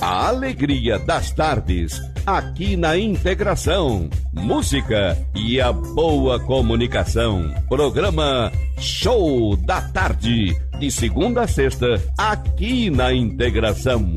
A alegria das tardes, aqui na Integração. Música e a boa comunicação. Programa Show da Tarde, de segunda a sexta, aqui na Integração.